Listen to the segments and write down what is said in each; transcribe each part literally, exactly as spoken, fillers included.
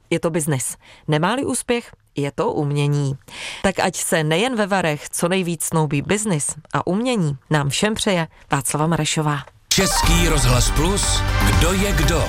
je to biznis. Nemá-li úspěch, je to umění. Tak ať se nejen ve varech co nejvíc snoubí biznis a umění, nám všem přeje Václava Marešová. Český rozhlas Plus, kdo je kdo?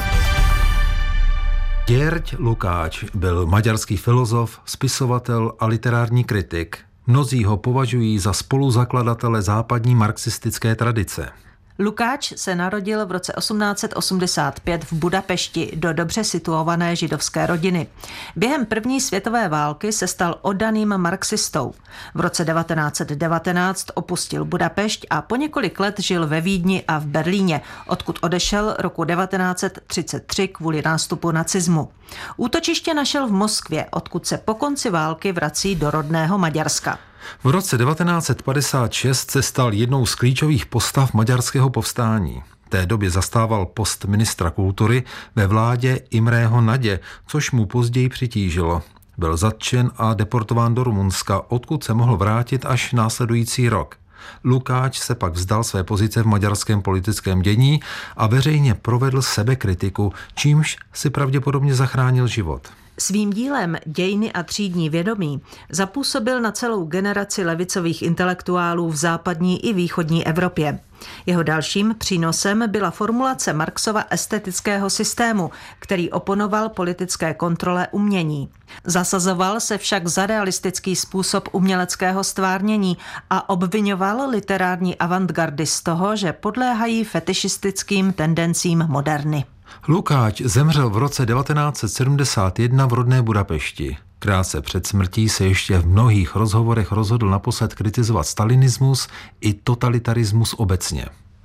György Lukács byl maďarský filozof, spisovatel a literární kritik. Mnozí ho považují za spoluzakladatele západní marxistické tradice. Lukács se narodil v roce osmnáct set osmdesát pět v Budapešti do dobře situované židovské rodiny. Během první světové války se stal oddaným marxistou. V roce devatenáct set devatenáct opustil Budapešť a po několik let žil ve Vídni a v Berlíně, odkud odešel roku devatenáct set třicet tři kvůli nástupu nacismu. Útočiště našel v Moskvě, odkud se po konci války vrací do rodného Maďarska. V roce devatenáct set padesát šest se stal jednou z klíčových postav maďarského povstání. V té době zastával post ministra kultury ve vládě Imreho Nadě, což mu později přitížilo. Byl zatčen a deportován do Rumunska, odkud se mohl vrátit až následující rok. Lukács se pak vzdal své pozice v maďarském politickém dění a veřejně provedl sebekritiku, čímž si pravděpodobně zachránil život. Svým dílem Dějiny a třídní vědomí zapůsobil na celou generaci levicových intelektuálů v západní i východní Evropě. Jeho dalším přínosem byla formulace Marxova estetického systému, který oponoval politické kontrole umění. Zasazoval se však za realistický způsob uměleckého stvárnění a obvinoval literární avantgardy z toho, že podléhají fetišistickým tendencím moderny. Lukács zemřel v roce devatenáct set sedmdesát jedna v rodné Budapešti. Krátce před smrtí se ještě v mnohých rozhovorech rozhodl naposled kritizovat stalinismus i totalitarismus obecně.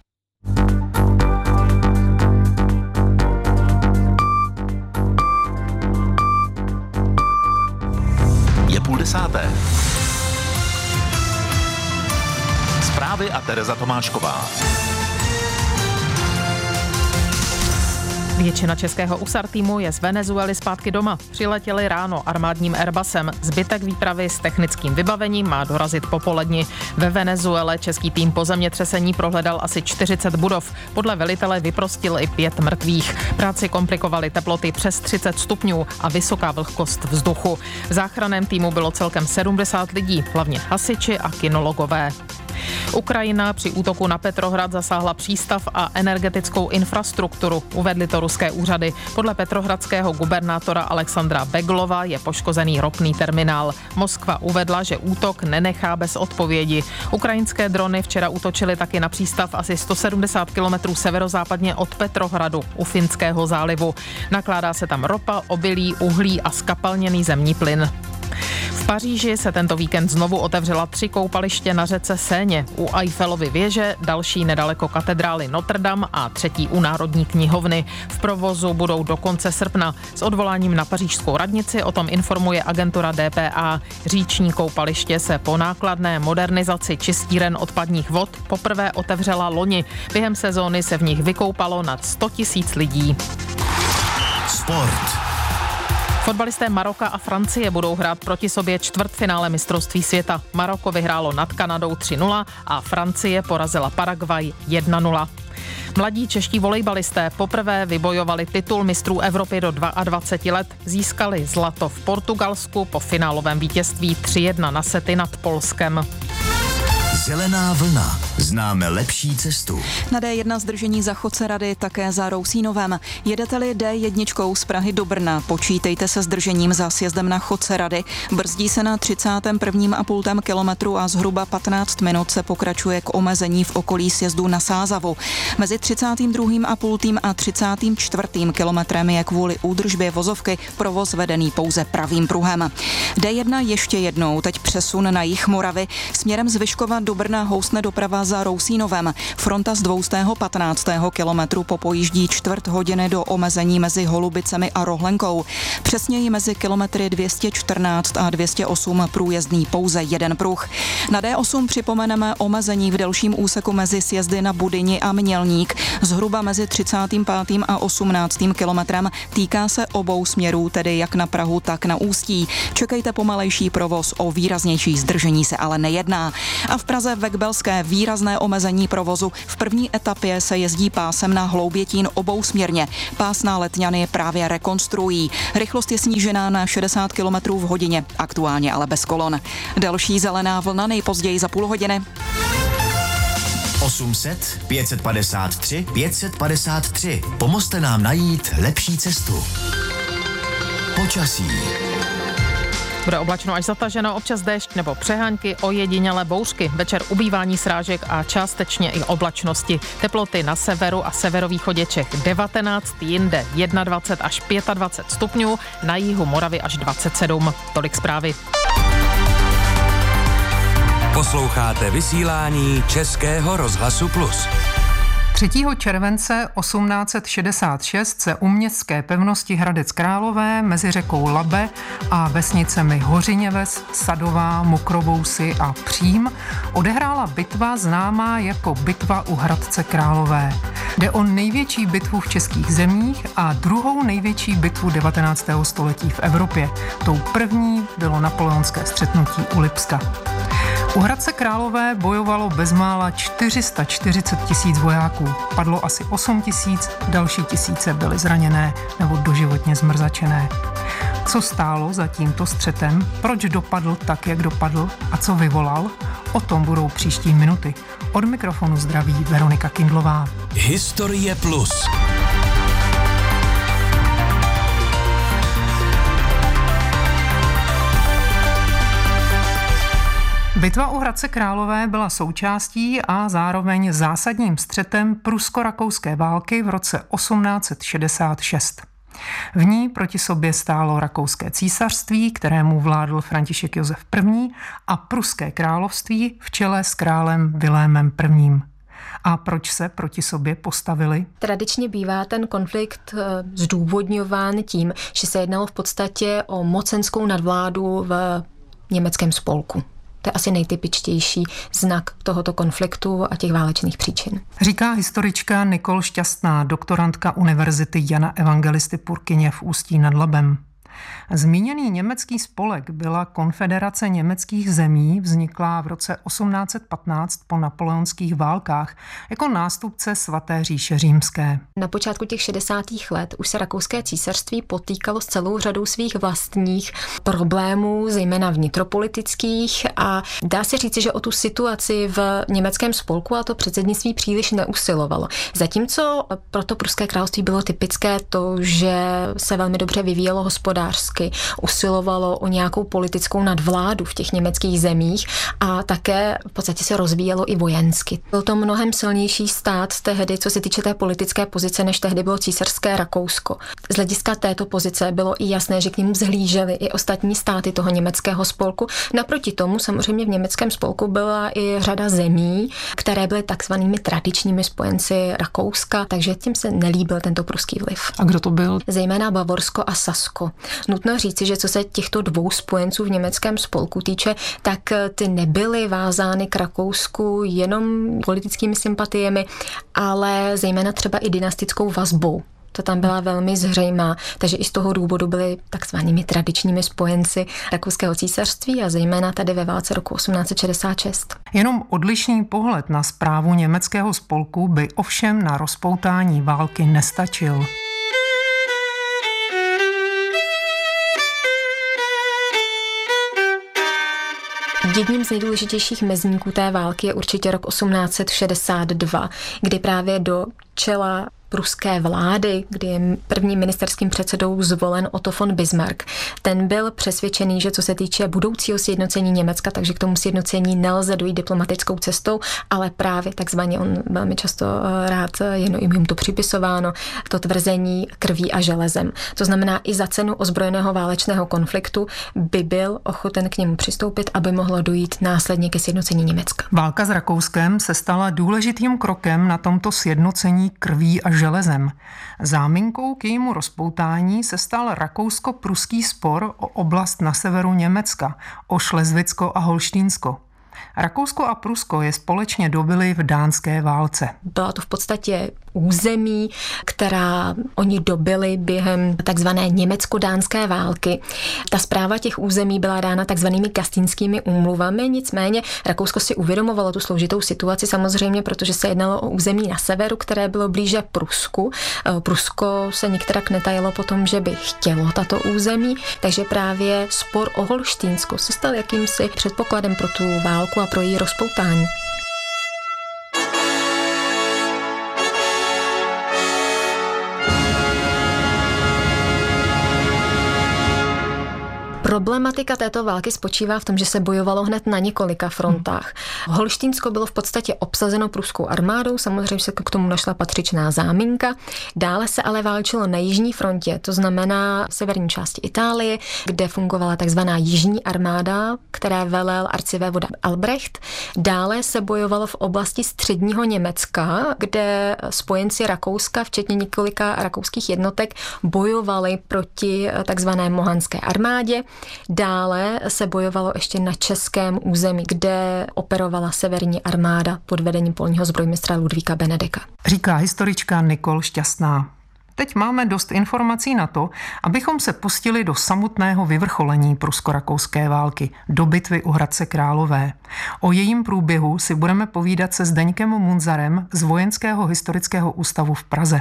Je půl desáté. Zprávy a Tereza Tomášková. Většina českého U S A R týmu je z Venezuely zpátky doma. Přiletěli ráno armádním Airbusem. Zbytek výpravy s technickým vybavením má dorazit popoledni. Ve Venezuele český tým po zemětřesení prohledal asi čtyřicet budov. Podle velitele vyprostil i pět mrtvých. Práci komplikovaly teploty přes třicet stupňů a vysoká vlhkost vzduchu. V záchranném týmu bylo celkem sedmdesát lidí, hlavně hasiči a kynologové. Ukrajina při útoku na Petrohrad zasáhla přístav a energetickou infrastrukturu, uvedly to ruské úřady. Podle petrohradského gubernátora Alexandra Beglova je poškozený ropný terminál. Moskva uvedla, že útok nenechá bez odpovědi. Ukrajinské drony včera útočily taky na přístav asi sto sedmdesát kilometrů severozápadně od Petrohradu u Finského zálivu. Nakládá se tam ropa, obilí, uhlí a skapalněný zemní plyn. V Paříži se tento víkend znovu otevřela tři koupaliště na řece Séně. U Eiffelovy věže, další nedaleko katedrály Notre Dame a třetí u Národní knihovny. V provozu budou do konce srpna. S odvoláním na pařížskou radnici o tom informuje agentura D P A. Říční koupaliště se po nákladné modernizaci čistíren odpadních vod poprvé otevřela loni. Během sezóny se v nich vykoupalo nad sto tisíc lidí. Sport. Fotbalisté Maroka a Francie budou hrát proti sobě čtvrtfinále mistrovství světa. Maroko vyhrálo nad Kanadou tři nula a Francie porazila Paraguay jedna nula. Mladí čeští volejbalisté poprvé vybojovali titul mistrů Evropy do dvacet dva let. Získali zlato v Portugalsku po finálovém vítězství tři jedna na sety nad Polskem. Zelená vlna. Známe lepší cestu. Na D jedna zdržení za Chocerady, také za Rousínovem. Jedete-li D jedna z Prahy do Brna, počítejte se zdržením za sjezdem na Chocerady. Brzdí se na třicátém prvním a půltém kilometru a zhruba patnáct minut se pokračuje k omezení v okolí sjezdu na Sázavu. Mezi třicátým druhým a půltým a třicátým čtvrtým kilometrem je kvůli údržbě vozovky provoz vedený pouze pravým pruhem. D jedna ještě jednou, teď přesun na jih Moravy. Směrem z Vyškova do Brna housne doprava za Rousínovem. Fronta z dvoustého patnáctého kilometru popojíždí čtvrt hodiny do omezení mezi Holubicemi a Rohlenkou. Přesněji mezi kilometry dvě stě čtrnáct a dvě stě osm průjezdný pouze jeden pruh. Na D osm připomeneme omezení v delším úseku mezi sjezdy na Budyni a Mělník. Zhruba mezi třicátým pátým a osmnáctým kilometrem týká se obou směrů, tedy jak na Prahu, tak na Ústí. Čekejte pomalejší provoz, o výraznější zdržení se ale nejedná. A v Praze ve Kbelské výraz výrazné omezení provozu. V první etapě se jezdí pásem na Hloubětín obousměrně. Pás na Letňany právě rekonstruují. Rychlost je snížená na šedesát kilometrů v hodině, aktuálně ale bez kolon. Další zelená vlna nejpozději za půl hodiny. osm set, pět set padesát tři, pět set padesát tři. Pomozte nám najít lepší cestu. Počasí. Bude oblačno až zataženo, občas déšť nebo přehánky, ojedinělé bouřky. Večer ubývání srážek a částečně i oblačnosti. Teploty na severu a severovýchodě Čech devatenáct, jinde dvacet jedna až dvacet pět stupňů, na jihu Moravy až dvacet sedm. Tolik zprávy. Posloucháte vysílání Českého rozhlasu Plus. třetího července osmnáct set šedesát šest se u městské pevnosti Hradec Králové mezi řekou Labe a vesnicemi Hořiněves, Sadová, Mokrobousy a Přím odehrála bitva známá jako bitva u Hradce Králové. Jde o největší bitvu v českých zemích a druhou největší bitvu devatenáctého století v Evropě. Tou první bylo napoleonské střetnutí u Lipska. U Hradce Králové bojovalo bezmála čtyři sta čtyřicet tisíc vojáků. Padlo asi osm tisíc, další tisíce byly zraněné nebo doživotně zmrzačené. Co stálo za tímto střetem, proč dopadl tak, jak dopadl a co vyvolal, o tom budou příští minuty. Od mikrofonu zdraví Veronika Kindlová. Historie Plus. Bitva u Hradce Králové byla součástí a zároveň zásadním střetem prusko-rakouské války v roce osmnáct set šedesát šest. V ní proti sobě stálo rakouské císařství, kterému vládl František Josef I. a pruské království v čele s králem Vilémem I. A proč se proti sobě postavili? Tradičně bývá ten konflikt zdůvodňován tím, že se jednalo v podstatě o mocenskou nadvládu v německém spolku. To je asi nejtypičtější znak tohoto konfliktu a těch válečných příčin. Říká historička Nikol Šťastná, doktorantka Univerzity Jana Evangelisty Purkyně v Ústí nad Labem. Zmíněný německý spolek byla Konfederace německých zemí, vzniklá v roce osmnáct set patnáct po napoleonských válkách jako nástupce Svaté říše římské. Na počátku těch šedesátých let už se rakouské císařství potýkalo s celou řadou svých vlastních problémů, zejména vnitropolitických, a dá se říci, že o tu situaci v německém spolku a to předsednictví příliš neusilovalo. Zatímco pro to pruské království bylo typické to, že se velmi dobře vyvíjelo hospodářství, usilovalo o nějakou politickou nadvládu v těch německých zemích a také v podstatě se rozvíjelo i vojensky. Byl to mnohem silnější stát tehdy, co se týče té politické pozice, než tehdy bylo císařské Rakousko. Z hlediska této pozice bylo i jasné, že k němu vzhlížely i ostatní státy toho německého spolku. Naproti tomu samozřejmě v německém spolku byla i řada zemí, které byly takzvanými tradičními spojenci Rakouska, takže tím se nelíbil tento pruský vliv. A kdo to byl? Zejména Bavorsko a Sasko. Nutno říci, že co se těchto dvou spojenců v německém spolku týče, tak ty nebyly vázány k Rakousku jenom politickými sympatiemi, ale zejména třeba i dynastickou vazbou. To tam byla velmi zřejmá, takže i z toho důvodu byli takzvanými tradičními spojenci rakouského císařství a zejména tady ve válce roku osmnáct set šedesát šest. Jenom odlišný pohled na správu německého spolku by ovšem na rozpoutání války nestačil. Jedním z nejdůležitějších mezníků té války je určitě rok osmnáct set šedesát dva, kdy právě do čela pruské vlády, kdy je prvním ministerským předsedou zvolen Otto von Bismarck. Ten byl přesvědčený, že co se týče budoucího sjednocení Německa, takže k tomu sjednocení nelze dojít diplomatickou cestou, ale právě takzvaně, on velmi často rád, jen jim to připisováno, to tvrzení krví a železem. To znamená, i za cenu ozbrojeného válečného konfliktu by byl ochoten k němu přistoupit, aby mohlo dojít následně ke sjednocení Německa. Válka s Rakouskem se stala důležitým krokem na tomto sjednocení krví a železem. Záminkou k jejímu rozpoutání se stal rakousko-pruský spor o oblast na severu Německa, o Šlezvicko a Holštínsko. Rakousko a Prusko je společně dobyly v dánské válce. Byla to v podstatě území, která oni dobyli během takzvané německo-dánské války. Ta správa těch území byla dána takzvanými Gastínskými úmluvami, nicméně Rakousko si uvědomovalo tu složitou situaci samozřejmě, protože se jednalo o území na severu, které bylo blíže Prusku. Prusko se nikterak netajilo potom, že by chtělo tato území, takže právě spor o Holštínsko se stal jakýmsi předpokladem pro tu válku a pro její rozpoutání. Problematika této války spočívá v tom, že se bojovalo hned na několika frontách. Holštínsko bylo v podstatě obsazeno pruskou armádou, samozřejmě se k tomu našla patřičná záminka. Dále se ale válčilo na jižní frontě, to znamená v severní části Itálie, kde fungovala takzvaná jižní armáda, které velel arcivévoda Albrecht. Dále se bojovalo v oblasti středního Německa, kde spojenci Rakouska, včetně několika rakouských jednotek, bojovali proti takzvané mohanské armádě. Dále se bojovalo ještě na českém území, kde operovala severní armáda pod vedením polního zbrojmistra Ludvíka Benedeka. Říká historička Nikol Šťastná. Teď máme dost informací na to, abychom se pustili do samotného vyvrcholení prusko-rakouské války, do bitvy u Hradce Králové. O jejím průběhu si budeme povídat se Zdeňkem Munzarem z Vojenského historického ústavu v Praze.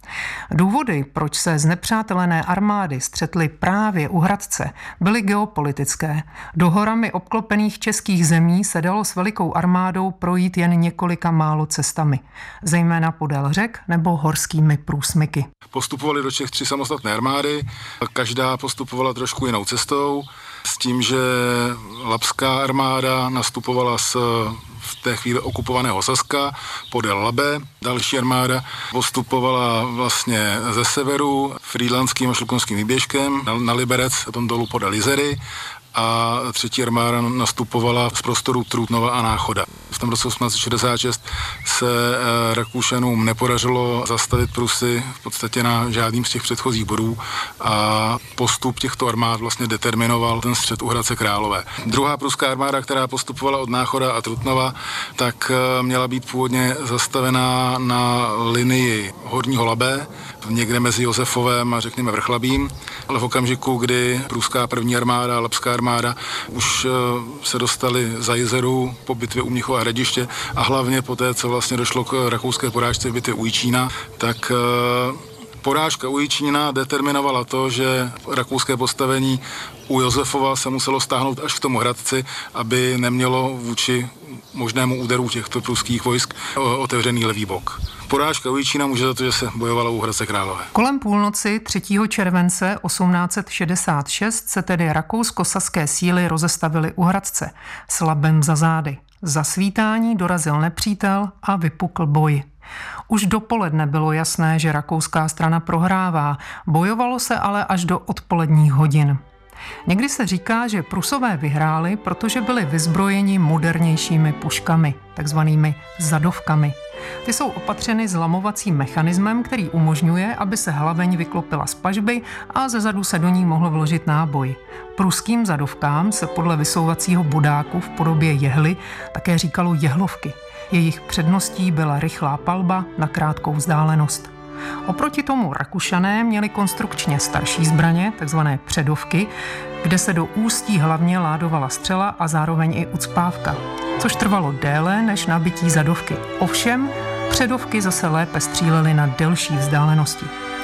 Důvody, proč se znepřátelené armády střetly právě u Hradce, byly geopolitické. Do horami obklopených českých zemí se dalo s velikou armádou projít jen několika málo cestami, zejména podél řek nebo horskými průsmyky. Postupovali do Čech tři samostatné armády, každá postupovala trošku jinou cestou, s tím, že labská armáda nastupovala z v té chvíli okupovaného Saska podél Labe. Další armáda postupovala vlastně ze severu frýdlantským a šlukonským výběžkem na, na Liberec, potom dolů podél Jizery. A třetí armáda nastupovala z prostoru Trutnova a Náchoda. V tom roce osmnáct set šedesát šest se e, Rakušanům nepodařilo zastavit Prusy v podstatě na žádným z těch předchozích bodů a postup těchto armád vlastně determinoval ten střet u Hradce Králové. Druhá pruská armáda, která postupovala od Náchoda a Trutnova, tak e, měla být původně zastavená na linii Horního Labe, někde mezi Josefovem a řekněme Vrchlabím, ale v okamžiku, kdy pruská první armáda a labská armáda už se dostali za Jizeru po bitvě u Mnichova Hradiště a hlavně po té, co vlastně došlo k rakouské porážce v bitvě u Jičína, tak porážka u Jičína determinovala to, že rakouské postavení u Josefova se muselo stáhnout až k tomu Hradci, aby nemělo vůči možnému úderu těchto pruských vojsk otevřený levý bok. Porážka u Jičína může za to, že se bojovalo u Hradce Králové. Kolem půlnoci třetího července osmnáct set šedesát šest se tedy rakousko-saské síly rozestavily u Hradce s Labem za zády. Za svítání dorazil nepřítel a vypukl boj. Už dopoledne bylo jasné, že rakouská strana prohrává, bojovalo se ale až do odpoledních hodin. Někdy se říká, že Prusové vyhráli, protože byli vyzbrojeni modernějšími puškami, takzvanými zadovkami. Ty jsou opatřeny zlamovacím mechanismem, který umožňuje, aby se hlaveň vyklopila z pažby a ze zadu se do ní mohl vložit náboj. Pruským zadovkám se podle vysouvacího bodáku v podobě jehly také říkalo jehlovky. Jejich předností byla rychlá palba na krátkou vzdálenost. Oproti tomu Rakušané měli konstrukčně starší zbraně, takzvané předovky, kde se do ústí hlavně ládovala střela a zároveň i ucpávka, což trvalo déle než nabití zadovky. Ovšem, předovky zase lépe střílely na delší vzdálenosti.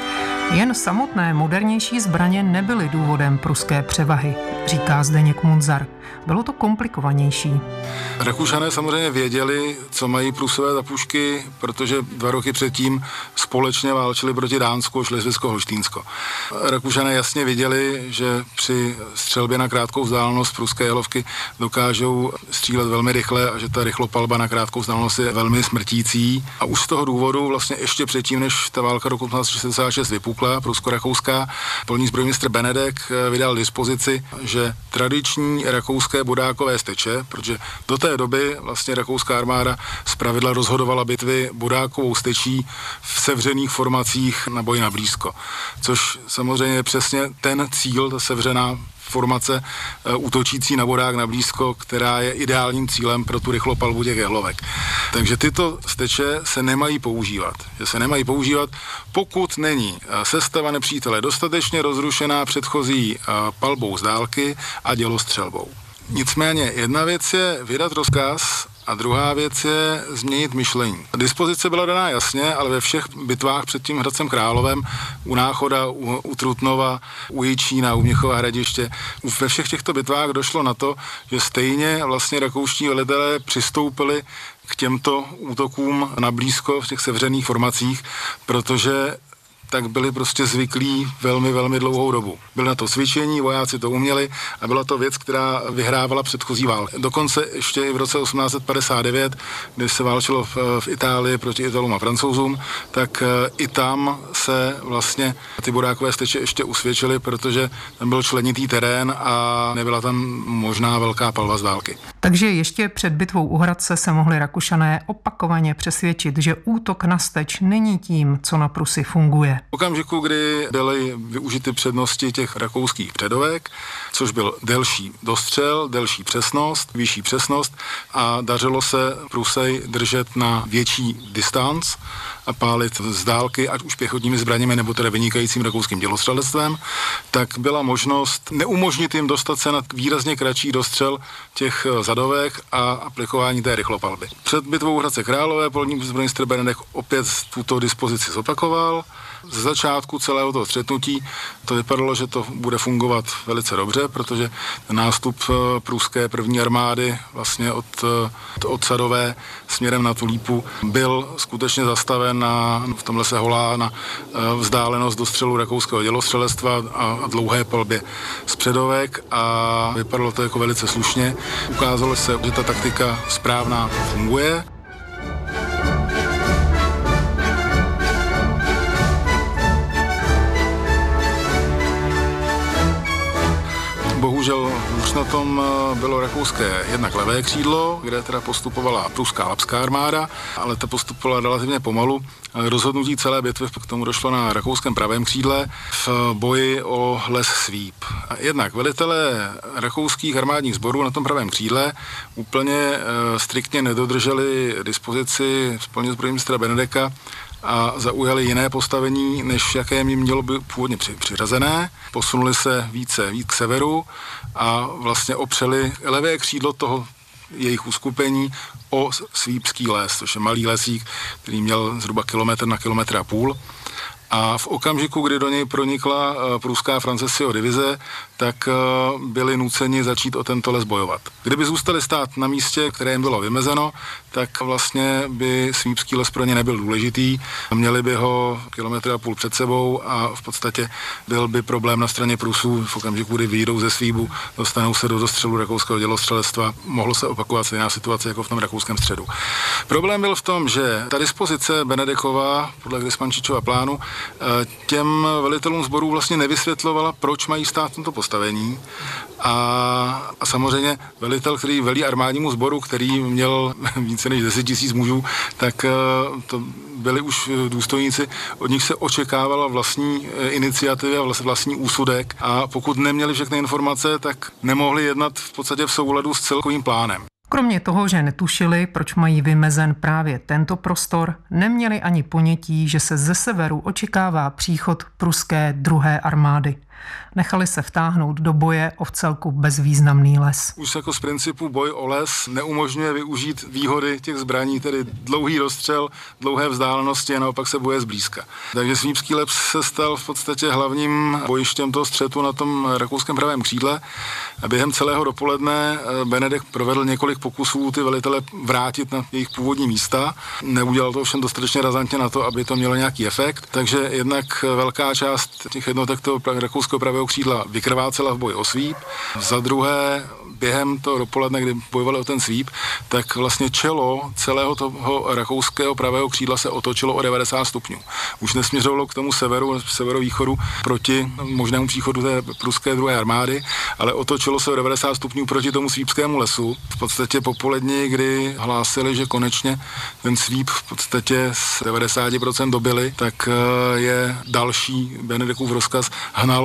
Jen samotné modernější zbraně nebyly důvodem pruské převahy, říká Zdeněk Munzar. Bylo to komplikovanější. Rakušané samozřejmě věděli, co mají Prusové za pušky, protože dva roky předtím společně válčili proti Dánsku a Šlesvicko-Holštínsko. Rakušané jasně viděli, že při střelbě na krátkou vzdálenost pruské jehlovky dokážou střílet velmi rychle a že ta rychlopalba na krátkou vzdálenost je velmi smrtící. A už z toho důvodu vlastně ještě předtím, než ta válka roku osmnáct set šedesát šest vypukla, prusko-rakouská, polní zbrojmistr Benedek vydal dispozici, že tradiční rakouské bodákové steče, protože do té doby vlastně rakouská armáda zpravidla rozhodovala bitvy bodákovou stečí v sevřených formacích na boji na blízko. Což samozřejmě je přesně ten cíl, ta sevřená formace útočící na bodák na blízko, která je ideálním cílem pro tu rychlopalbu těch jehlovek. Takže tyto steče se nemají používat. Že se nemají používat, pokud není sestava nepřítele dostatečně rozrušená předchozí palbou z dálky a dělostřelbou. Nicméně jedna věc je vydat rozkaz a druhá věc je změnit myšlení. Dispozice byla daná jasně, ale ve všech bitvách před tím Hradcem Královem, u Náchoda, u, u Trutnova, u Jičína, u Mnichova Hradiště, ve všech těchto bitvách došlo na to, že stejně vlastně rakouští velitelé přistoupili k těmto útokům na blízko v těch sevřených formacích, protože tak byli prostě zvyklí velmi, velmi dlouhou dobu. Bylo na to cvičení, vojáci to uměli a byla to věc, která vyhrávala předchozí války. Dokonce ještě i v roce osmnáct padesát devět, kdy se válčilo v, v Itálii proti Italům a Francouzům, tak i tam se vlastně ty bodákové steče ještě usvědčily, protože tam byl členitý terén a nebyla tam možná velká palba z dálky. Takže ještě před bitvou u Hradce se mohli Rakušané opakovaně přesvědčit, že útok na steč není tím, co na Prusy funguje. V okamžiku, kdy byly využity přednosti těch rakouských předovek, což byl delší dostřel, delší přesnost, vyšší přesnost a dařilo se Prusy držet na větší distanc a pálit z dálky, ať už pěchotními zbraněmi nebo teda vynikajícím rakouským dělostřelectvem, tak byla možnost neumožnit jim dostat se na výrazně kratší dostřel těch zadovek a aplikování té rychlopalby. Před bitvou Hradce Králové polní zbrojmistr Benedek opět tuto dispozici zopakoval. Ze začátku celého toho střetnutí to vypadalo, že to bude fungovat velice dobře, protože nástup pruské první armády vlastně od, od Sadové směrem na tu Lípu byl skutečně zastaven na, v tom lese Holá na vzdálenost dostřelu rakouského dělostřelectva a, a dlouhé palbě z předovek a vypadalo to jako velice slušně. Ukázalo se, že ta taktika správná funguje. Bohužel už na tom bylo rakouské jednak levé křídlo, kde teda postupovala pruská lapská armáda, ale ta postupovala relativně pomalu. Rozhodnutí celé bitvy k tomu došlo na rakouském pravém křídle v boji o les Svíp. Jednak velitelé rakouských armádních sborů na tom pravém křídle úplně e, striktně nedodrželi dispozici spolně zbrojmistra Benedeka a zaujali jiné postavení, než jaké jim mělo by původně při, přiřazené. Posunuli se více, víc k severu a vlastně opřeli levé křídlo toho jejich uskupení o Svípský les, což je malý lesík, který měl zhruba kilometr na kilometr a půl. A v okamžiku, kdy do něj pronikla pruská Francesio divize, tak byli nuceni začít o tento les bojovat. Kdyby zůstali stát na místě, které jim bylo vymezeno, tak vlastně by Svípský les pro ně nebyl důležitý. Měli by ho kilometr a půl před sebou a v podstatě byl by problém na straně Prusů. V okamžiku, kdy vyjdou ze Svíbu, dostanou se do dostřelu rakouského dělostřelectva. Mohlo se opakovat stejná situace jako v tom rakouském středu. Problém byl v tom, že ta dispozice Benedekova podle Grismančičova plánu těm velitelům sborů vlastně nevysvětlovala, proč mají stát v tomto postavení. A, a samozřejmě velitel, který velí armádnímu sboru, který měl více než deset tisíc mužů, tak to byli už důstojníci, od nich se očekávala vlastní iniciativa, vlastní úsudek a pokud neměli všechny informace, tak nemohli jednat v podstatě v souladu s celkovým plánem. Kromě toho, že netušili, proč mají vymezen právě tento prostor, neměli ani ponětí, že se ze severu očekává příchod pruské druhé armády. Nechali se vtáhnout do boje o vcelku bezvýznamný les. Už jako z principu boj o les neumožňuje využít výhody těch zbraní, tedy dlouhý rozstřel, dlouhé vzdálenosti a naopak se boje zblízka. Takže Svípský les se stal v podstatě hlavním bojištěm toho střetu na tom rakouském pravém křídle. A během celého dopoledne Benedek provedl několik pokusů ty velitele vrátit na jejich původní místa. Neudělal to ovšem dostatečně razantně na to, aby to mělo nějaký efekt. Takže jednak velká část těch jednotek toho rakouského pravého křídla vykrvácela v boji o Svíp. Za druhé, během toho dopoledne, kdy bojovali o ten Svíp, tak vlastně čelo celého toho rakouského pravého křídla se otočilo o devadesát stupňů. Už nesměřovalo k tomu severu, severovýchodu proti možnému příchodu té pruské druhé armády, ale otočilo se o devadesát stupňů proti tomu Svípskému lesu. V podstatě popolední, kdy hlásili, že konečně ten Svíp v podstatě z devadesát procent dobili, tak je další Benedekův rozkaz hnal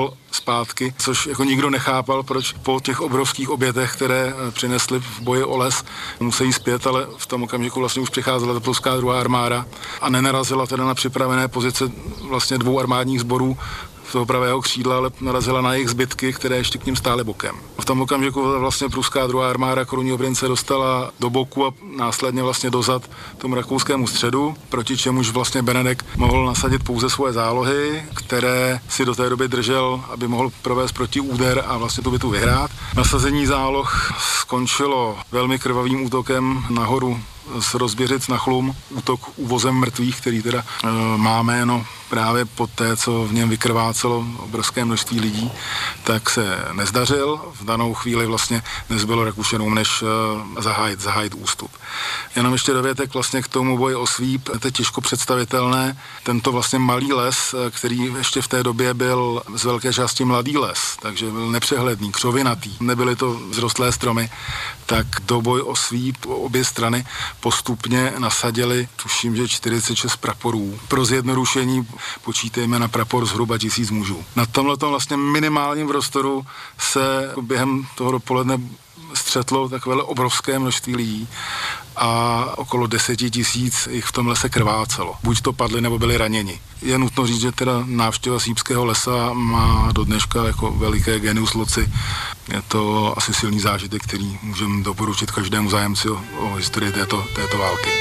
dostal zpátky, což jako nikdo nechápal, proč po těch obrovských obětech, které přinesli v boji o les, musí zpět, ale v tom okamžiku vlastně už přicházela ta polská druhá armáda a nenarazila teda na připravené pozice vlastně dvou armádních sborů z toho pravého křídla, ale narazila na jejich zbytky, které ještě k ním stály bokem. V tom okamžiku vlastně pruská druhá armáda korunního prince dostala do boku a následně vlastně dozad tomu rakouskému středu, proti čemuž vlastně Benedek mohl nasadit pouze svoje zálohy, které si do té doby držel, aby mohl provést protiúder a vlastně tu bitvu vyhrát. Nasazení záloh skončilo velmi krvavým útokem nahoru z Rozběřic na Chlum, útok úvozem mrtvých, který teda e, má jméno právě po té, co v něm vykrvácelo obrovské množství lidí, tak se nezdařil. V danou chvíli vlastně nezbylo Rakušanům, než e, zahájit, zahájit ústup. Jenom ještě dovětek vlastně k tomu boji o Svíp, to je těžko představitelné. Tento vlastně malý les, který ještě v té době byl z velké části mladý les, takže byl nepřehledný, křovinatý, nebyly to vzrostlé stromy, tak do boj o Svíp obě strany postupně nasadili, tuším, že čtyřicet šest praporů. Pro zjednodušení počítejme na prapor zhruba tisíc mužů. Na tomhletom vlastně minimálním prostoru se během toho dopoledne střetlo takové obrovské množství lidí a okolo deseti tisíc jich v tom lese krvácelo. Buď to padli, nebo byli raněni. Je nutno říct, že teda návštěva Svípského lesa má do dneška jako veliké genius loci. Je to asi silný zážitek, který můžeme doporučit každému zájemci o, o historii této, této války.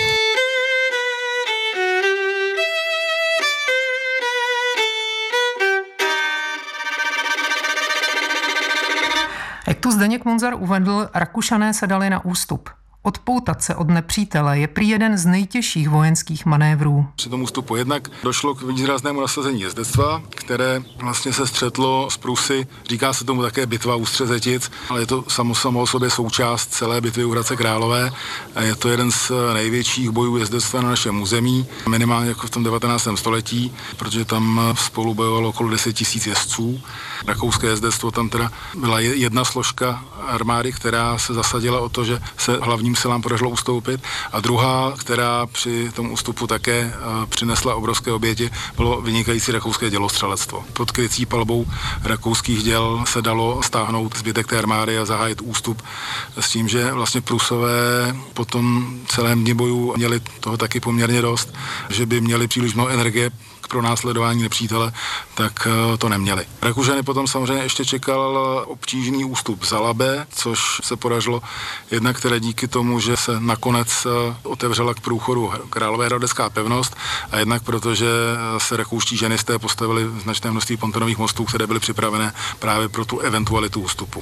Jak tu Zdeněk Munzar uvedl, Rakušané se dali na ústup. Odpoutat se od nepřítele je prý jeden z nejtěžších vojenských manévrů. Při tom ústupu jednak došlo k výraznému nasazení jezdectva, které vlastně se střetlo s Prusy. Říká se tomu také bitva u Střezetic, ale je to samo, samo o sobě součást celé bitvy u Hradce Králové. Je to jeden z největších bojů jezdectva na našem území, minimálně jako v tom devatenáctém století, protože tam spolu bojovalo okolo deset tisíc jezdců. Rakouské jezdectvo tam teda byla jedna složka armády, která se zasadila o to, že se hlavním silám podařilo ustoupit, a druhá, která při tom ústupu také přinesla obrovské oběti, bylo vynikající rakouské dělostřelectvo. Pod krycí palbou rakouských děl se dalo stáhnout zbytek té armády a zahájit ústup s tím, že vlastně Prusové po tom celém dni bojů měli toho taky poměrně dost, že by měli příliš mnoho energie pro následování nepřítele, tak to neměli. Rakušany potom samozřejmě ještě čekal obtížný ústup za Labe, což se podařilo jednak teda díky tomu, že se nakonec otevřela k průchodu Královéhradecká pevnost, a jednak protože se rakouští ženisté postavili značné množství pontonových mostů, které byly připravené právě pro tu eventualitu ústupu.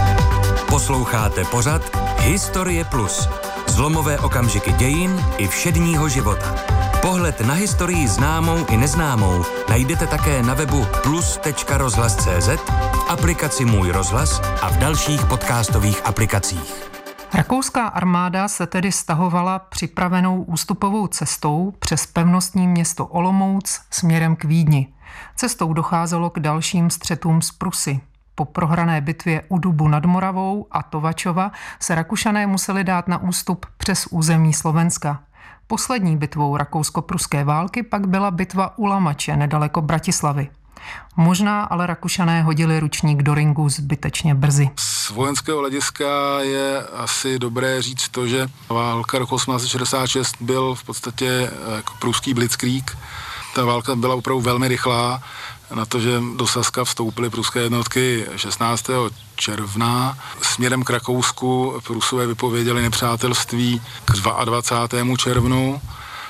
Posloucháte pořad Historie Plus. Zlomové okamžiky dějin i všedního života. Pohled na historii známou i neznámou najdete také na webu plus tečka rozhlas tečka cé zet, v aplikaci Můj rozhlas a v dalších podcastových aplikacích. Rakouská armáda se tedy stahovala připravenou ústupovou cestou přes pevnostní město Olomouc směrem k Vídni. Cestou docházelo k dalším střetům s Prusy. Po prohrané bitvě u Dubu nad Moravou a Tovačova se Rakušané museli dát na ústup přes území Slovenska. Poslední bitvou rakousko-pruské války pak byla bitva u Lamače nedaleko Bratislavy. Možná ale Rakušané hodili ručník do ringu zbytečně brzy. Z vojenského hlediska je asi dobré říct to, že válka roku osmnáct set šedesát šest byl v podstatě jako pruský blitzkrieg. Ta válka byla opravdu velmi rychlá. Na to, že do Saska vstoupily pruské jednotky šestnáctého června. Směrem k Rakousku Prusové vypověděli nepřátelství k dvacátého druhého červnu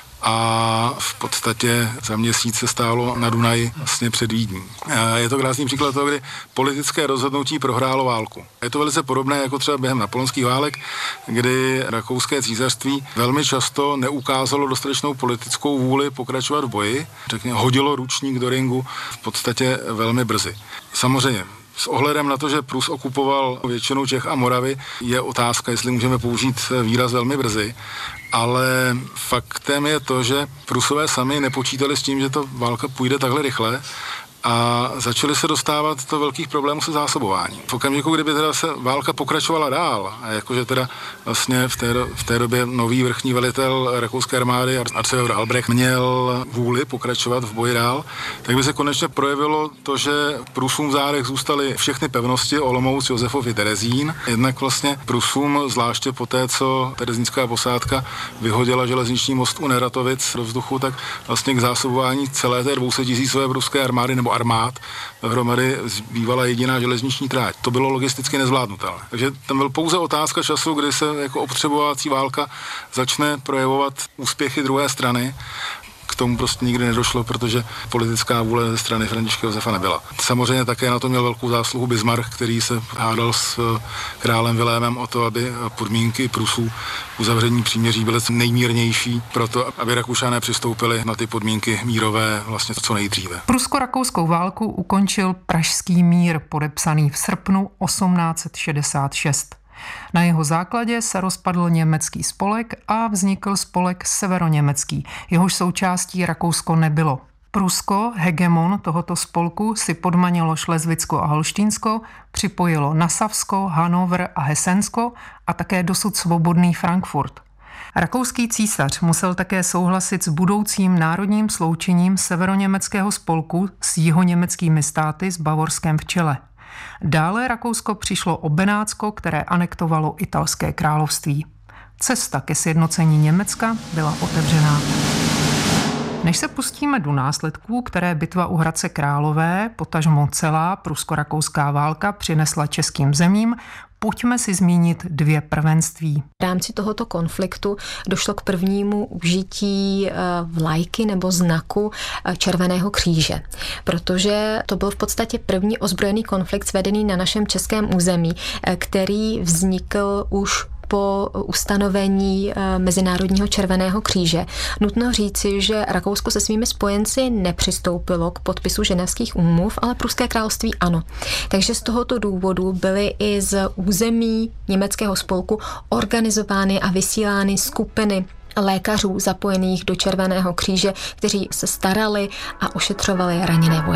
a v podstatě za měsíc se stálo na Dunaji vlastně před Vídní. Je to krásný příklad toho, kdy politické rozhodnutí prohrálo válku. Je to velice podobné jako třeba během napoleonských válek, kdy rakouské císařství velmi často neukázalo dostatečnou politickou vůli pokračovat v boji, řekně hodilo ručník do ringu v podstatě velmi brzy. Samozřejmě s ohledem na to, že Prus okupoval většinu Čech a Moravy, je otázka, jestli můžeme použít výraz velmi brzy, ale faktem je to, že Prusové sami nepočítali s tím, že ta válka půjde takhle rychle, a začaly se dostávat do velkých problémů se zásobováním. V okamžiku, kdyby teda se válka pokračovala dál, a jakože teda vlastně v té, v té době nový vrchní velitel rakouské armády Arceveur Albrecht měl vůli pokračovat v boji dál, tak by se konečně projevilo to, že Prusům v zádech zůstaly všechny pevnosti Olomouc, Josefov i Terezín. Jednak vlastně Prusům, zvláště po té, co terezínská posádka vyhodila železniční most u Neratovic do vzduchu, tak vlastně k zásobování celé té dvě stě tisícové pruské armády nebo armád dohromady zbývala jediná železniční tráť. To bylo logisticky nezvládnutelné. Takže tam byl pouze otázka času, kdy se jako obtřebovací válka začne projevovat úspěchy druhé strany. K tomu prostě nikdy nedošlo, protože politická vůle ze strany Františka Josefa nebyla. Samozřejmě také na to měl velkou zásluhu Bismarck, který se hádal s králem Vilémem o to, aby podmínky Prusů uzavření příměří byly nejmírnější, proto aby Rakušané přistoupili na ty podmínky mírové vlastně co nejdříve. Prusko-rakouskou válku ukončil Pražský mír, podepsaný v srpnu osmnáct set šedesát šest. Na jeho základě se rozpadl německý spolek a vznikl spolek severoněmecký, jehož součástí Rakousko nebylo. Prusko, hegemon tohoto spolku, si podmanilo Šlezvicko a Holštínsko, připojilo Nasavsko, Hanover a Hesensko a také dosud svobodný Frankfurt. Rakouský císař musel také souhlasit s budoucím národním sloučením severoněmeckého spolku s jihoněmeckými státy s Bavorskem v čele. Dále Rakousko přišlo o Benátsko, které anektovalo italské království. Cesta ke sjednocení Německa byla otevřená. Než se pustíme do následků, které bitva u Hradce Králové, potažmo celá prusko-rakouská válka přinesla českým zemím, pojďme si zmínit dvě prvenství. V rámci tohoto konfliktu došlo k prvnímu užití vlajky nebo znaku Červeného kříže, protože to byl v podstatě první ozbrojený konflikt vedený na našem českém území, který vznikl už po ustanovení Mezinárodního červeného kříže. Nutno říci, že Rakousko se svými spojenci nepřistoupilo k podpisu ženevských úmluv, ale Pruské království ano. Takže z tohoto důvodu byly i z území německého spolku organizovány a vysílány skupiny lékařů zapojených do Červeného kříže, kteří se starali a ošetřovali raněné vojáky.